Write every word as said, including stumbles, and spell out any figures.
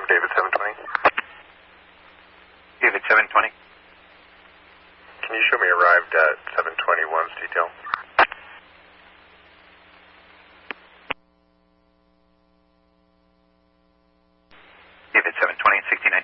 confirm, David seven twenty. David seven twenty. Can you show me arrived at seven twenty-one's detail? David seven twenty and sixty-nine.